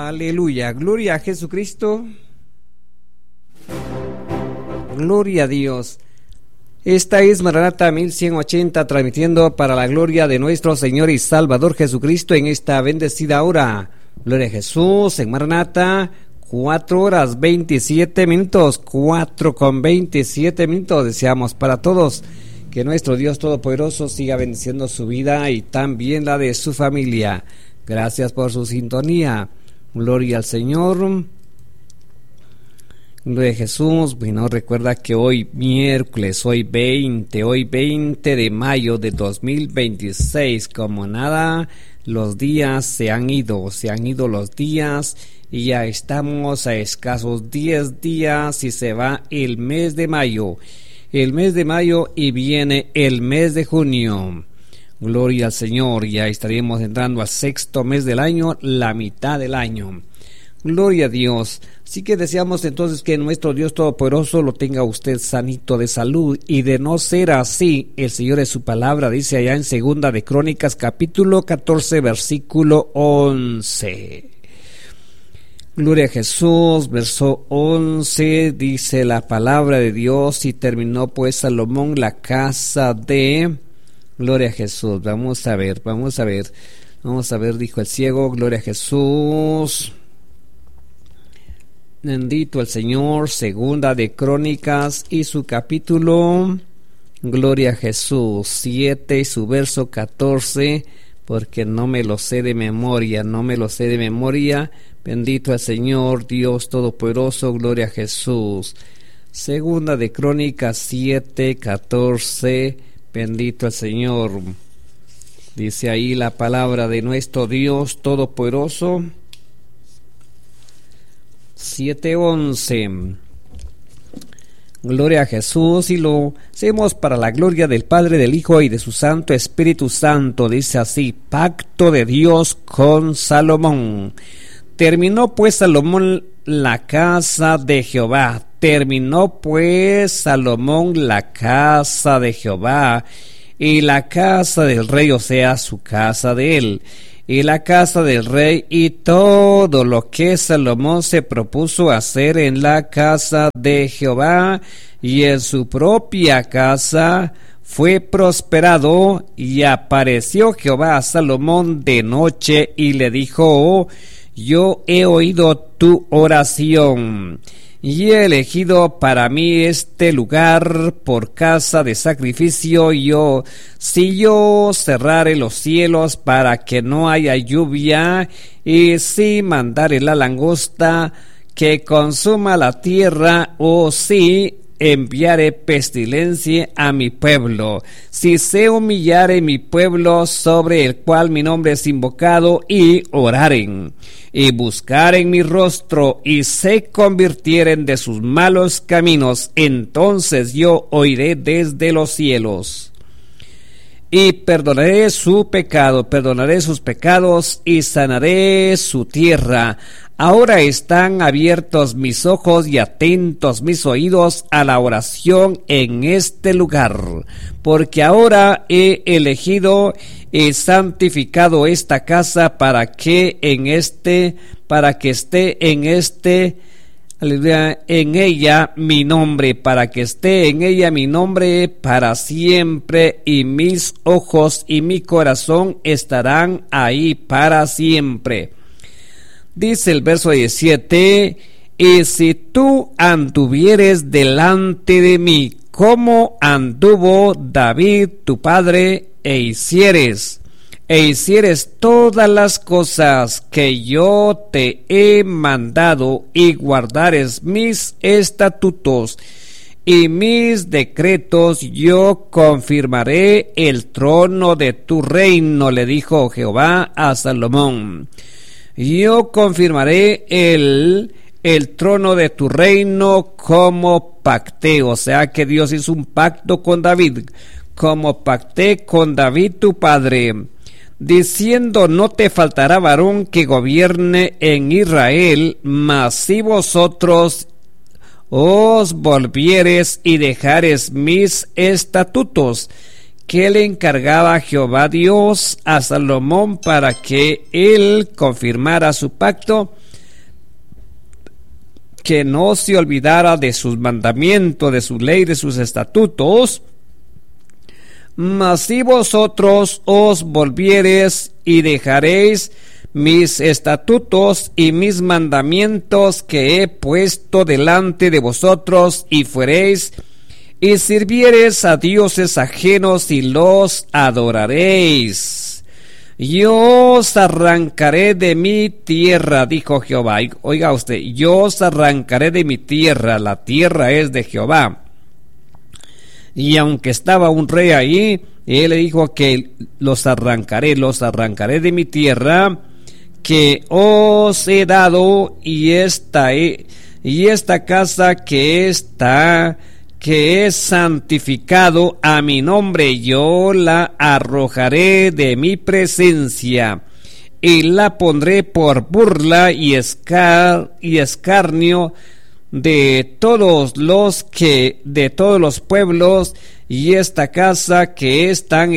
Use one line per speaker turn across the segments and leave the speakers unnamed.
Aleluya, gloria a Jesucristo, gloria a Dios. Esta es Maranata 1180, transmitiendo para la gloria de nuestro Señor y Salvador Jesucristo en esta bendecida hora. Gloria a Jesús en Maranata, 4:27, 4:27. Deseamos para todos que nuestro Dios Todopoderoso siga bendiciendo su vida y también la de su familia. Gracias por su sintonía. Gloria al Señor. Gloria a Jesús. Bueno, recuerda que hoy miércoles, hoy 20 de mayo de 2026, como nada, los días se han ido los días y ya estamos a escasos 10 días y se va el mes de mayo. Y viene el mes de junio. Gloria al Señor, ya estaremos entrando al sexto mes del año, la mitad del año. Gloria a Dios. Así que deseamos entonces que nuestro Dios Todopoderoso lo tenga usted sanito de salud, y de no ser así, el Señor en su palabra dice allá en Segunda de Crónicas, capítulo 14, versículo 11. Gloria a Jesús, verso 11, dice la palabra de Dios: y terminó pues Salomón la casa de... Gloria a Jesús. Vamos a ver, dijo el ciego. Gloria a Jesús. Bendito el Señor. Segunda de Crónicas y su capítulo, gloria a Jesús, 7 y su verso 14, porque no me lo sé de memoria. Bendito el Señor, Dios Todopoderoso, gloria a Jesús. Segunda de Crónicas 7, 14, bendito el Señor. Dice ahí la palabra de nuestro Dios Todopoderoso. 7:11. Gloria a Jesús, y lo hacemos para la gloria del Padre, del Hijo y de su Santo Espíritu Santo. Dice así: pacto de Dios con Salomón. Terminó pues Salomón la casa de Jehová. Y la casa del rey, o sea, su casa de él. Y la casa del rey y todo lo que Salomón se propuso hacer en la casa de Jehová y en su propia casa fue prosperado. Y apareció Jehová a Salomón de noche y le dijo: yo he oído tu oración y he elegido para mí este lugar por casa de sacrificio. Si yo cerrare los cielos para que no haya lluvia, y si mandare la langosta que consuma la tierra, o si enviare pestilencia a mi pueblo, si se humillare mi pueblo sobre el cual mi nombre es invocado, y oraren y buscaren mi rostro y se convirtieren de sus malos caminos, entonces yo oiré desde los cielos y perdonaré sus pecados y sanaré su tierra. Ahora están abiertos mis ojos y atentos mis oídos a la oración en este lugar, porque ahora he elegido y santificado esta casa para que esté en ella mi nombre, para siempre, y mis ojos y mi corazón estarán ahí para siempre. Dice el verso 17: y si tú anduvieres delante de mí como anduvo David tu padre, e hicieres todas las cosas que yo te he mandado, y guardares mis estatutos y mis decretos, yo confirmaré el trono de tu reino, le dijo Jehová a Salomón. Yo confirmaré el trono de tu reino como pacté. O sea que Dios hizo un pacto con David, como pacté con David tu padre, diciendo: no te faltará varón que gobierne en Israel, mas si vosotros os volvieres y dejares mis estatutos que le encargaba Jehová Dios a Salomón para que él confirmara su pacto, que no se olvidara de sus mandamientos, de su ley, de sus estatutos. Mas si vosotros os volviereis y dejaréis mis estatutos y mis mandamientos que he puesto delante de vosotros, y fuereis y sirviereis a dioses ajenos y los adoraréis, yo os arrancaré de mi tierra, dijo Jehová. Oiga usted, yo os arrancaré de mi tierra, la tierra es de Jehová. Y aunque estaba un rey ahí, él le dijo que los arrancaré de mi tierra que os he dado, y esta casa que es santificado a mi nombre, yo la arrojaré de mi presencia y la pondré por burla y escarnio de todos los pueblos, y esta casa que es tan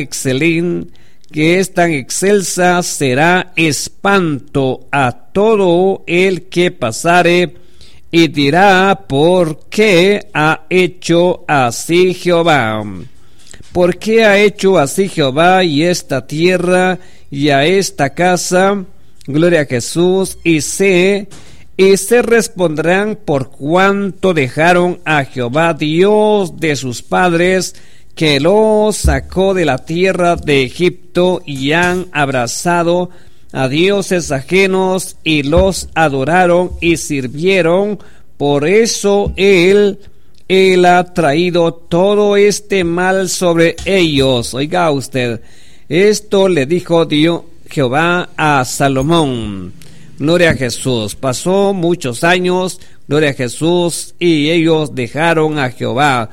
excelsa será espanto a todo el que pasare, y dirá: ¿por qué ha hecho así Jehová? ¿Por qué ha hecho así Jehová y esta tierra y a esta casa? Gloria a Jesús. Y se responderán: por cuanto dejaron a Jehová Dios de sus padres, que los sacó de la tierra de Egipto, y han abrazado a dioses ajenos y los adoraron y sirvieron. Por eso él ha traído todo este mal sobre ellos. Oiga usted, esto le dijo Dios, Jehová, a Salomón. Gloria a Jesús. Pasó muchos años, gloria a Jesús, y ellos dejaron a Jehová.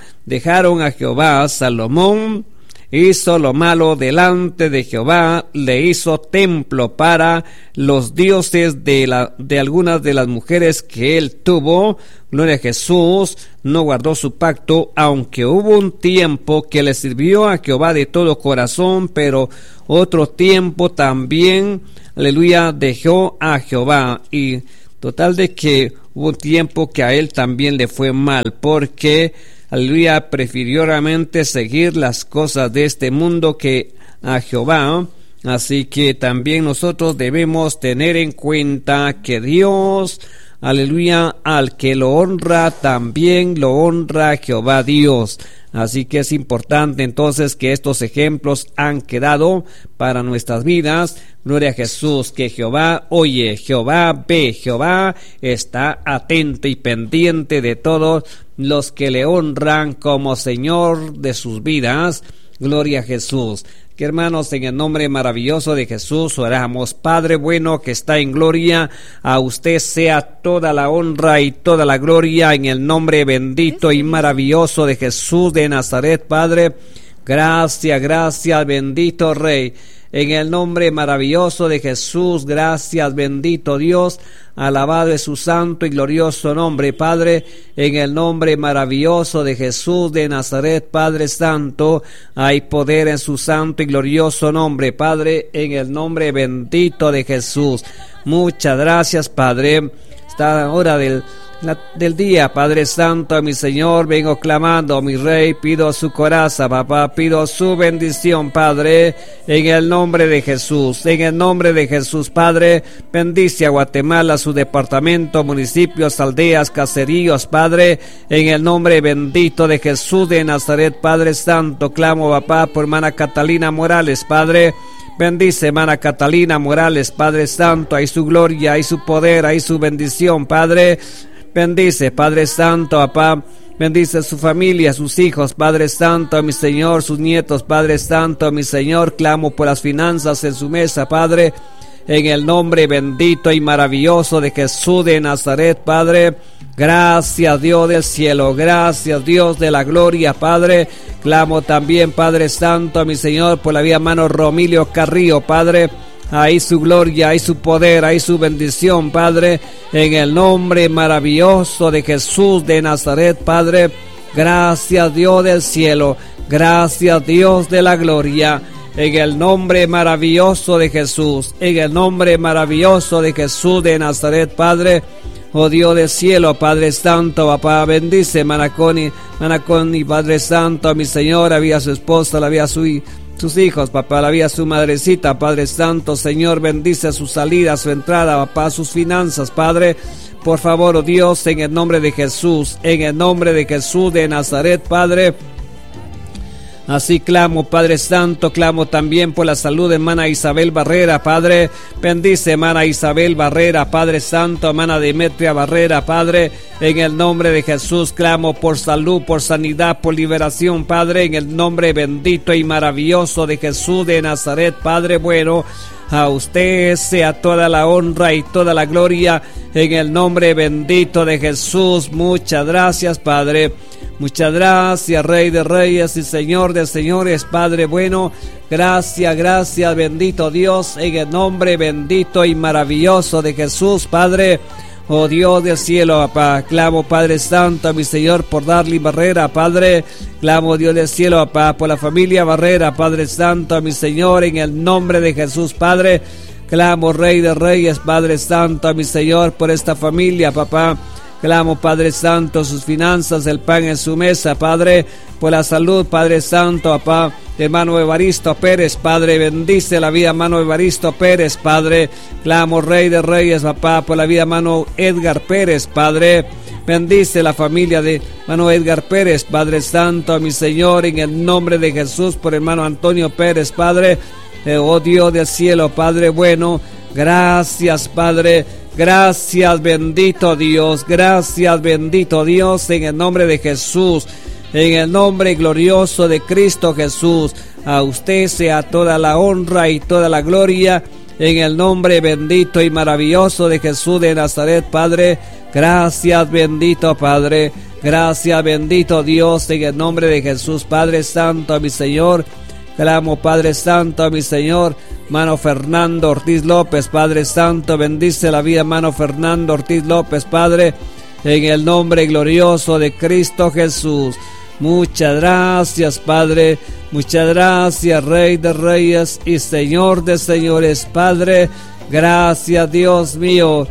Salomón hizo lo malo delante de Jehová, le hizo templo para los dioses de algunas de las mujeres que él tuvo. Gloria a Jesús. No guardó su pacto, aunque hubo un tiempo que le sirvió a Jehová de todo corazón, pero otro tiempo también, aleluya, dejó a Jehová. Y total de que hubo un tiempo que a él también le fue mal, porque aleluya, prefirió realmente seguir las cosas de este mundo que a Jehová. Así que también nosotros debemos tener en cuenta que Dios, aleluya, al que lo honra, también lo honra Jehová Dios. Así que es importante entonces que estos ejemplos han quedado para nuestras vidas. Gloria a Jesús, que Jehová oye, Jehová ve, Jehová está atento y pendiente de todos los que le honran como Señor de sus vidas. Gloria a Jesús. Que hermanos, en el nombre maravilloso de Jesús oramos. Padre bueno que está en gloria, a usted sea toda la honra y toda la gloria en el nombre bendito y maravilloso de Jesús de Nazaret. Padre, gracias, bendito Rey. En el nombre maravilloso de Jesús, gracias, bendito Dios, alabado es su santo y glorioso nombre, Padre. En el nombre maravilloso de Jesús de Nazaret, Padre Santo, hay poder en su santo y glorioso nombre, Padre, en el nombre bendito de Jesús. Muchas gracias, Padre. Esta hora del día, Padre Santo, mi Señor, vengo clamando, mi Rey, pido su coraza, papá, pido su bendición, Padre, en el nombre de Jesús, Padre. Bendice a Guatemala, su departamento, municipios, aldeas, caseríos, Padre, en el nombre bendito de Jesús de Nazaret, Padre Santo. Clamo, papá, por hermana Catalina Morales, Padre. Bendice, hermana Catalina Morales, Padre Santo, hay su gloria, hay su poder, hay su bendición, Padre. Bendice, Padre Santo, papá. Bendice su familia, sus hijos, Padre Santo, mi Señor, sus nietos, Padre Santo, mi Señor. Clamo por las finanzas en su mesa, Padre, en el nombre bendito y maravilloso de Jesús de Nazaret, Padre. Gracias, Dios del cielo, gracias, Dios de la gloria, Padre. Clamo también, Padre Santo, mi Señor, por la vida hermano Romilio Carrillo, Padre. Ahí su gloria, ahí su poder, ahí su bendición, Padre, en el nombre maravilloso de Jesús de Nazaret, Padre. Gracias, Dios del cielo. Gracias, Dios de la gloria. En el nombre maravilloso de Jesús, en el nombre maravilloso de Jesús de Nazaret, Padre. Oh Dios del cielo, Padre Santo, papá, bendice Manaconi, Padre Santo, a mi señora, a su esposa, la vida a sus hijos, papá, la vida a su madrecita, Padre Santo, Señor, bendice su salida, su entrada, papá, sus finanzas, Padre. Por favor, oh Dios, en el nombre de Jesús, en el nombre de Jesús de Nazaret, Padre. Así clamo, Padre Santo, clamo también por la salud de hermana Isabel Barrera, Padre. Bendice hermana Isabel Barrera, Padre Santo, hermana Demetria Barrera, Padre. En el nombre de Jesús clamo por salud, por sanidad, por liberación, Padre. En el nombre bendito y maravilloso de Jesús de Nazaret, Padre bueno. A usted sea toda la honra y toda la gloria en el nombre bendito de Jesús. Muchas gracias, Padre. Muchas gracias, Rey de Reyes y Señor de Señores, Padre bueno. Gracias, gracias, bendito Dios, en el nombre bendito y maravilloso de Jesús, Padre. Oh Dios del cielo, papá, clamo, Padre Santo, a mi Señor, por Darly Barrera, Padre. Clamo, Dios del cielo, papá, por la familia Barrera, Padre Santo, a mi Señor, en el nombre de Jesús, Padre. Clamo, Rey de Reyes, Padre Santo, a mi Señor, por esta familia, papá. Clamo, Padre Santo, sus finanzas, el pan en su mesa, Padre, por la salud, Padre Santo, papá, de hermano Evaristo Pérez, Padre, bendice la vida, hermano Evaristo Pérez, Padre. Clamo, Rey de Reyes, papá, por la vida, hermano Edgar Pérez, Padre. Bendice la familia de hermano Edgar Pérez, Padre Santo, a mi Señor, en el nombre de Jesús, por hermano Antonio Pérez, Padre. Oh Dios del cielo, Padre bueno, gracias, Padre. Gracias, bendito Dios, gracias, bendito Dios, en el nombre de Jesús, en el nombre glorioso de Cristo Jesús. A usted sea toda la honra y toda la gloria, en el nombre bendito y maravilloso de Jesús de Nazaret, Padre. Gracias, bendito Padre, gracias, bendito Dios, en el nombre de Jesús, Padre Santo, a mi Señor. Clamo, Padre Santo, a mi Señor, hermano Fernando Ortiz López, Padre Santo, bendice la vida, hermano Fernando Ortiz López, Padre, en el nombre glorioso de Cristo Jesús. Muchas gracias, Padre, muchas gracias, Rey de Reyes y Señor de Señores, Padre. Gracias, Dios mío,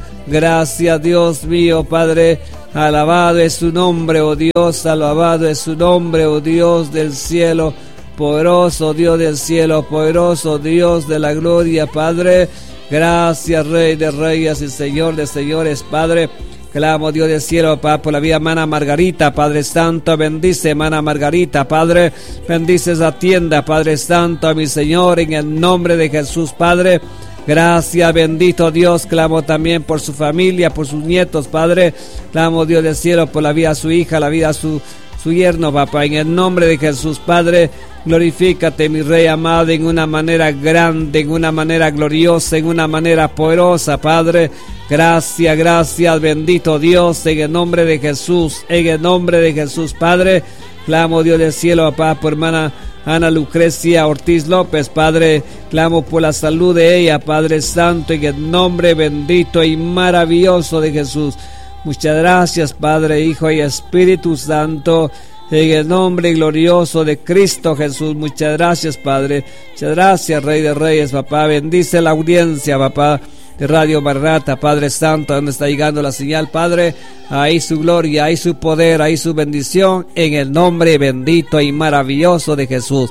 Padre. Alabado es su nombre, oh Dios, alabado es su nombre, oh Dios del cielo. Poderoso Dios del cielo, poderoso Dios de la gloria, Padre. Gracias, Rey de Reyes y Señor de Señores, Padre. Clamo, Dios del cielo, Padre, por la vida, hermana Margarita, Padre Santo. Bendice, hermana Margarita, Padre. Bendice esa tienda, Padre Santo, a mi Señor, en el nombre de Jesús, Padre. Gracias, bendito Dios. Clamo también por su familia, por sus nietos, Padre. Clamo, Dios del cielo, por la vida de su hija, la vida de su yerno, papá, en el nombre de Jesús, Padre. Glorifícate, mi Rey amado, en una manera grande, en una manera gloriosa, en una manera poderosa, Padre. Gracias, gracias, bendito Dios, en el nombre de Jesús, en el nombre de Jesús, Padre. Clamo, Dios del cielo, papá, por hermana Ana Lucrecia Ortiz López, Padre. Clamo por la salud de ella, Padre Santo, en el nombre bendito y maravilloso de Jesús. Muchas gracias, Padre, Hijo y Espíritu Santo, en el nombre glorioso de Cristo Jesús. Muchas gracias, Padre. Muchas gracias, Rey de Reyes, papá. Bendice la audiencia, papá, de Radio Maranata, Padre Santo, donde está llegando la señal, Padre. Ahí su gloria, ahí su poder, ahí su bendición, en el nombre bendito y maravilloso de Jesús.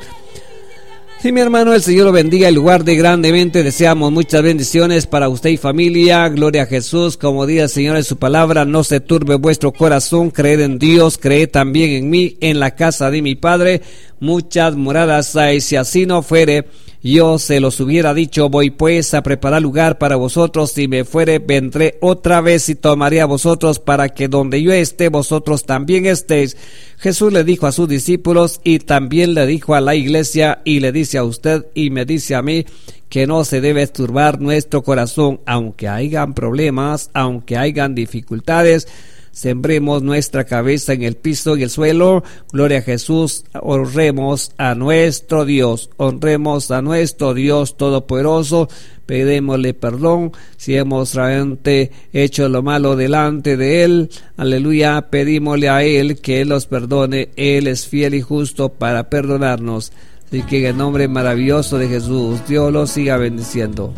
Sí, mi hermano, el Señor lo bendiga y lo guarde grandemente. Deseamos muchas bendiciones para usted y familia. Gloria a Jesús. Como dice el Señor en su palabra, no se turbe vuestro corazón. Creed en Dios, creed también en mí. En la casa de mi Padre muchas moradas hay. Si así no fuere, yo se los hubiera dicho. Voy pues a preparar lugar para vosotros. Si me fuere, vendré otra vez y tomaré a vosotros, para que donde yo esté, vosotros también estéis. Jesús le dijo a sus discípulos, y también le dijo a la iglesia, y le dice a usted y me dice a mí, que no se debe turbar nuestro corazón, aunque hayan problemas, aunque hayan dificultades. sembremos nuestra cabeza en el piso, en el suelo. Gloria a Jesús. Honremos a nuestro Dios Todopoderoso. Pedémosle perdón si hemos realmente hecho lo malo delante de Él. Aleluya. Pedímosle a Él que Él los perdone. Él es fiel y justo para perdonarnos. Así que en el nombre maravilloso de Jesús, Dios los siga bendiciendo.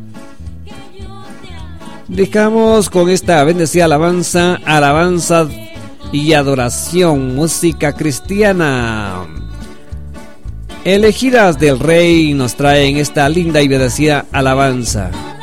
Dejamos con esta bendecida alabanza y adoración, música cristiana. Elegidas del Rey nos traen esta linda y bendecida alabanza.